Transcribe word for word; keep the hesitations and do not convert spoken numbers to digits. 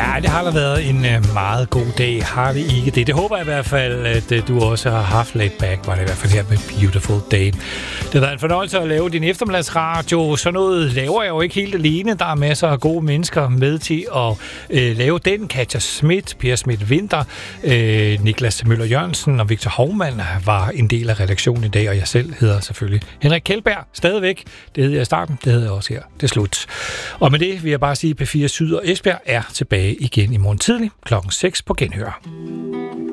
Ja, det har da været en uh, meget god dag, har det ikke det? Det håber jeg i hvert fald, at uh, du også har haft laid back, var det i hvert fald her med Beautiful Day. Det har været en fornøjelse at lave din eftermiddagsradio. Sådan noget laver jeg jo ikke helt alene. Der er masser af gode mennesker med til at uh, lave den. Katja Schmidt, Per Schmidt-Winter, uh, Niklas Møller Jørgensen og Victor Hovmand var en del af redaktionen i dag, og jeg selv hedder selvfølgelig Henrik Kjeldberg. Stadigvæk. Det hed jeg i starten, det hedder jeg også her. Det er slut. Og med det vil jeg bare sige, at P fire Syd og Esbjerg er tilbage igen i morgen tidlig klokken seks på Genhør.